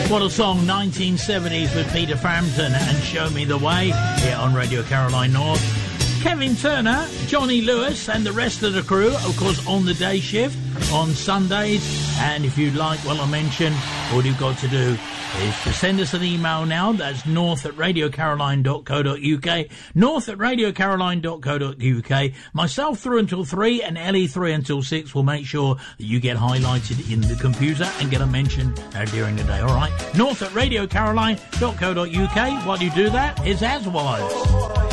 What a song, 1970s with Peter Frampton and Show Me the Way here on Radio Caroline North. Kevin Turner, Johnny Lewis and the rest of the crew, of course, on the day shift on Sundays. And if you'd like, well, I mentioned, all you've got to do is to send us an email now. That's north@radiocaroline.co.uk, north@radiocaroline.co.uk. Myself through until 3 and Ellie 3 until 6 will make sure that you get highlighted in the computer and get a mention during the day, all right? north@radiocaroline.co.uk. While you do that, it's As Was.